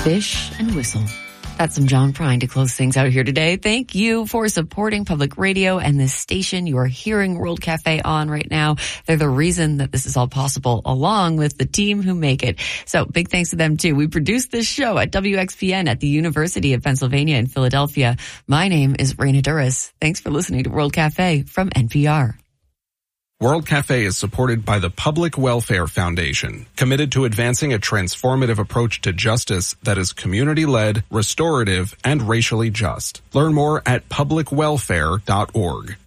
Fish and Whistle. That's some John Prine to close things out here today. Thank you for supporting public radio and this station you are hearing World Cafe on right now. They're the reason that this is all possible, along with the team who make it. So big thanks to them too. We produce this show at WXPN at the University of Pennsylvania in Philadelphia. My name is Raina Duras. Thanks for listening to World Cafe from NPR. World Cafe is supported by the Public Welfare Foundation, committed to advancing a transformative approach to justice that is community-led, restorative, and racially just. Learn more at publicwelfare.org.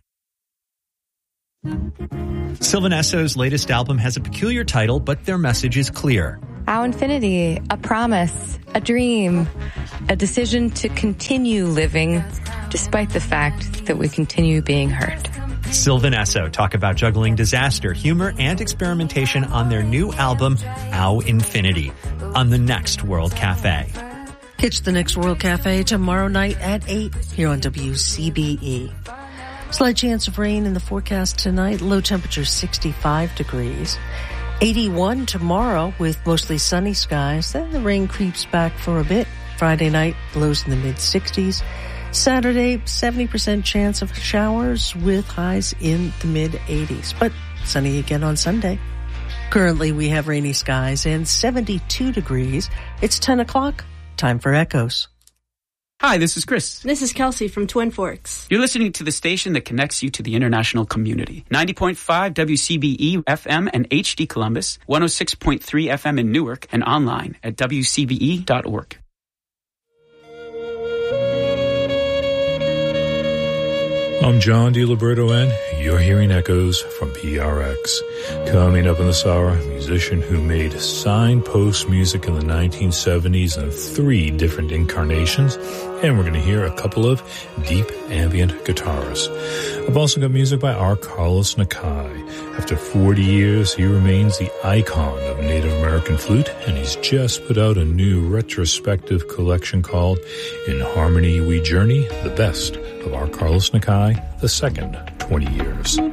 Sylvan Esso's latest album has a peculiar title, but their message is clear. Our infinity, a promise, a dream, a decision to continue living despite the fact that we continue being hurt. Sylvan Esso talk about juggling disaster, humor, and experimentation on their new album, Our Infinity, on the next World Cafe. Catch the next World Cafe tomorrow night at 8 here on WCBE. Slight chance of rain in the forecast tonight, low temperature 65 degrees. 81 tomorrow with mostly sunny skies, then the rain creeps back for a bit. Friday night, lows in the mid-60s. Saturday, 70% chance of showers with highs in the mid-80s, but sunny again on Sunday. Currently, we have rainy skies and 72 degrees. It's 10 o'clock. Time for Echoes. Hi, this is Chris. This is Kelsey from Twin Forks. You're listening to the station that connects you to the international community. 90.5 WCBE FM and HD Columbus, 106.3 FM in Newark, and online at WCBE.org. I'm John DiLiberto, and you're hearing Echoes from PRX. Coming up in this hour, a musician who made signpost music in the 1970s in 3 different incarnations, and we're going to hear a couple of deep ambient guitars. I've also got music by R. Carlos Nakai. After 40 years, he remains the icon of Native American flute, and he's just put out a new retrospective collection called In Harmony We Journey, the best of R. Carlos Nakai, the second 20 years.